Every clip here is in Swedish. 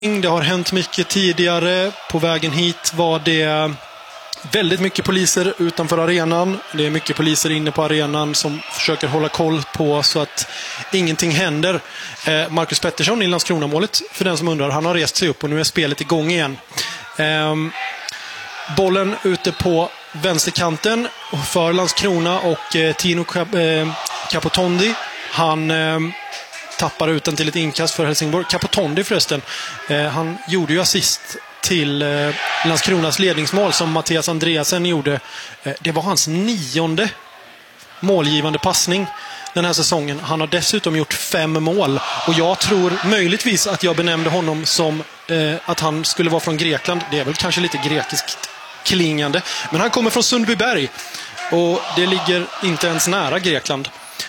Det har hänt mycket tidigare. På vägen hit var det väldigt mycket poliser utanför arenan. Det är mycket poliser inne på arenan som försöker hålla koll på så att ingenting händer. Marcus Pettersson i Landskrona-målet, för den som undrar, han har rest sig upp och nu är spelet igång igen. Bollen ute på vänsterkanten för Landskrona och Tino Capotondi. Han tappar ut den till ett inkast för Helsingborg. Capotondi förresten, han gjorde ju assist till Landskronas ledningsmål som Mattias Andreasen gjorde. Det var hans 9:e målgivande passning den här säsongen. Han har dessutom gjort 5 mål. Och jag tror möjligtvis att jag benämnde honom som att han skulle vara från Grekland. Det är väl kanske lite grekiskt klingande. Men han kommer från Sundbyberg. Och det ligger inte ens nära Grekland.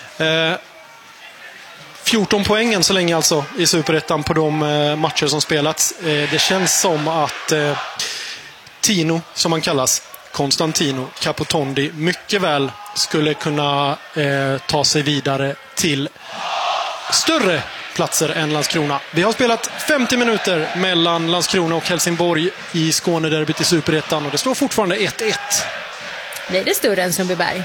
14 poängen så länge alltså i Superettan på de matcher som spelats. Det känns som att Tino, som han kallas, Konstantino Capotondi, mycket väl skulle kunna ta sig vidare till större platser än Landskrona. Vi har spelat 50 minuter mellan Landskrona och Helsingborg i Skånederbyt i Superettan och det står fortfarande 1-1. Blir det större än Sundbyberg?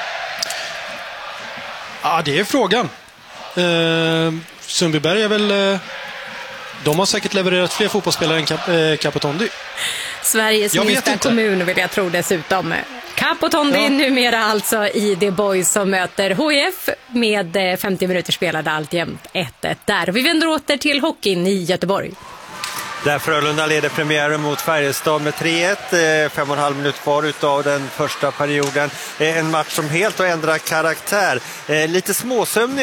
Ja, det är frågan. Sundbyberg är väl... de har säkert levererat fler fotbollsspelare än Capotondi. Sveriges minsta kommun vill jag tro dessutom. Capotondi numera alltså i The Boys som möter HIF med 50 minuter spelade alltjämt 1-1 där. Vi vänder åter till hockeyn i Göteborg. Där Frölunda leder premiären mot Färjestad med 3-1, 5,5 minuter kvar utav den första perioden. En match som helt har ändrat karaktär. Lite småsömnig